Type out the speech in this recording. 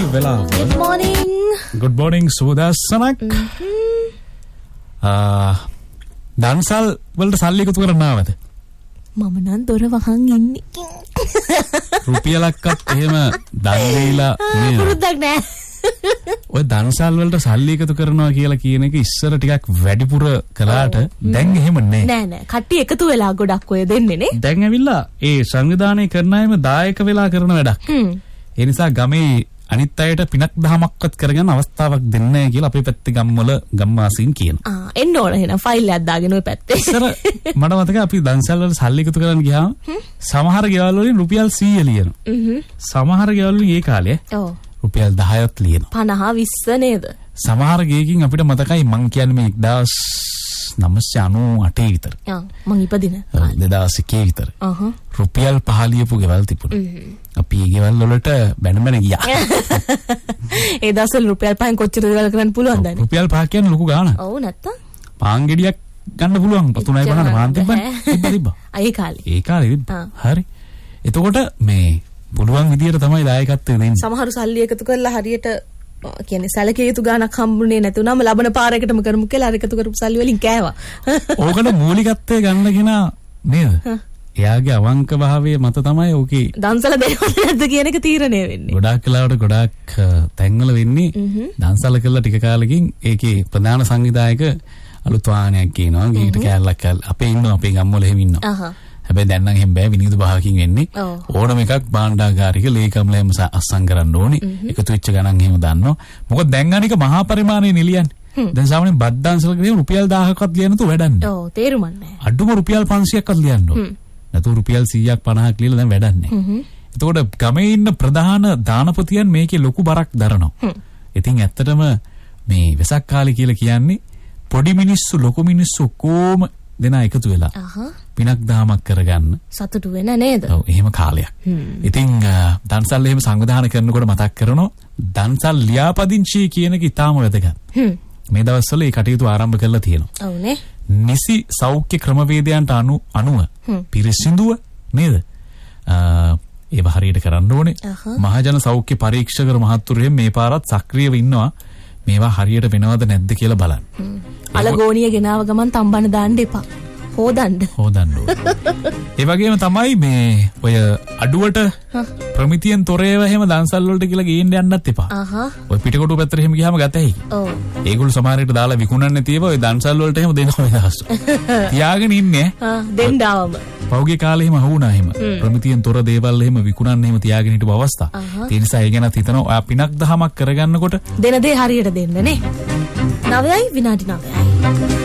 වෙලාව. Good morning. Good morning සුබදස්සනක්. දන්සල් වලට සල්ලි එකතු කරන්න ආවද? මම නම් දොර වහන් ඉන්නේ. රුපියලක්වත් එහෙම දන් දීලා නේද? පුරුද්දක් නෑ. ඔය දන්සල් වලට සල්ලි එකතු කරනවා කියලා කියන එක ඉස්සර ටිකක් වැඩිපුර කළාට දැන් එහෙම නෑ. නෑ. කට්ටිය එකතු වෙලා ගොඩක් ඔය දෙන්නේ නේ. දැන් ඇවිල්ලා ඒ සංවිධානය කරන අයම දායක වෙලා කරන වැඩක්. ඒ නිසා ගමේ අනිත් අයට පිනක් දහමක්වත් කරගන්න අවස්ථාවක් දෙන්නේ නැහැ කියලා අපේ පැත්තේ ගම්වල ගම්වාසීන් කියනවා. එන්න ඕන එහෙනම් ෆයිල් එකක් දාගෙන ඔය පැත්තේ. ඉස්සර මට මතකයි අපි දන්සල් වල සල්ලි එකතු කරන්න ගියාම සමහර ගෙවල් වලින් රුපියල් 100 ලියනවා. සමහර ගෙවල් වලින් ඒ කාලේ රුපියල් 10ක් ලියනවා. 50 20 නේද? සමහර ගෙයකින් අපිට මතකයි මං කියන්නේ මේ 1998 විතර. මං ඉපදින. 2001 විතර. රුපියල් 5 ලියපු ගෙවල් තිබුණා. අපි ඒ ගෙවල් වලට බැනබැන ගියා. ඒ දවස්වල රුපියල් 5න් කොච්චර දේවල් කරන්න පුළුවන්ද? රුපියල් 5 කියන්නේ ලොකු ගාණක්. ඔව් නැත්තම්. පාන් ගෙඩියක් ගන්න පුළුවන්. 3යි 5ට පාන් තිබ්බා. ඒ කාලේ. හරි. එතකොට මේ පුළුවන් විදියට තමයි දායකත්වය දෙන්නේ. සමහරු සල්ලි එකතු කරලා හරියට කියන්නේ සැලකිය යුතු ගාණක් හම්බුනේ නැතුණාම ලබන පාරකටම කරමු කියලා අර එකතු කරපු සල්ලි වලින් කෑවා. ඕකට මූලිකත්වය ගන්න කෙනා නේද? එයාගේ අවංක භාවයේ මත තමයි ඕකේ දන්සල දෙන්නවද නැද්ද කියන එක තීරණය වෙන්නේ. ගොඩාක් කාලවලට ගොඩාක් තැන්වල වෙන්නේ දන්සල කළා ටික කාලෙකින් ඒකේ ප්‍රධාන සංවිධායක අලුත් වාහනයක් ගේනවා. ගේට කැලලක් අපේ ඉන්නවා අපේ ගම්වල එහෙම ඉන්නවා. හැබැයි දැන් නම් එහෙම බෑ විනිවිද භාගකින් වෙන්නේ. ඕනම එකක් භාණ්ඩාගාරික ලේකම්ල එහෙම අස්සම් කරන්න ඕනේ. එකතු වෙච්ච ගණන් එහෙම දන්නවා. මොකද දැන් අනික මහා පරිමාණයේ නිලියන්නේ. දැන් සාමාන්‍යයෙන් බත් දන්සල ගේම රුපියල් 1000ක්වත් ලියන්න තු වැඩක් නෑ. ඔව් තේරුම් නැහැ. අඩුම රුපියල් 500ක්වත් ලියන්න ඕනේ. නැතු රුපියල් 100ක් 50ක් ලියලා දැන් වැඩක් නැහැ. එතකොට ගමේ ඉන්න ප්‍රධාන දානපතියන් මේකේ ලොකු බරක් දරනවා. ඉතින් ඇත්තටම මේ වෙසක් කාලේ කියලා කියන්නේ පොඩි මිනිස්සු ලොකු මිනිස්සු කොම දෙනා එකතු වෙලා පිනක් දහමක් කරගන්න සතුටු වෙන නේද? ඔව් එහෙම කාලයක්. ඉතින් දන්සල් එහෙම සංවිධානය කරනකොට මතක් කරනවා දන්සල් ලියාපදිංචි කියන එක ඉතාම වැදගත්. මේ දවස්වල මේ කටයුතු ආරම්භ කරලා තියෙනවා. ඔව්නේ. නිසි සෞඛ්‍ය ක්‍රමවේදයන්ට අනුව පිරිසිදුව නේද? ඒව හරියට කරන්න ඕනේ. මහජන සෞඛ්‍ය පරීක්ෂක මහත්තුරු මේ පාරත් සක්‍රියව ඉන්නවා. මේවා හරියට වෙනවද නැද්ද කියලා බලන්න. අලගෝනිය ගෙනාව ගමන් තම්බන්න දාන්න එපා. හොදන්න. ඒ වගේම තමයි මේ ඔය අඩුවට ප්‍රමිතියෙන් තොරේව එහෙම දන්සල් වලට කියලා ගේන්න යන්නත් එපා. ඔය පිටකොටු පැත්තට එහෙම ගියාම ගත හැකියි. ඔව්. ඒගොල්ලෝ සමහරවිට දාලා විකුණන්නේ තියව ඔය දන්සල් වලට එහෙම දෙනවා දහස්. තියාගෙන ඉන්නේ. දෙන්න ආවම. පෞගේ කාලේ එහෙම වුණා එහෙම. ප්‍රමිතියෙන් තොර දේවල් එහෙම විකුණන්න එහෙම තියාගෙන හිටපු අවස්ථා. ඒ නිසා ඒ ගැනත් හිතනවා ඔයා පිනක් දහමක් කරගන්නකොට දෙන දේ හරියට දෙන්න නේ. 9යි විනාඩි 9යි.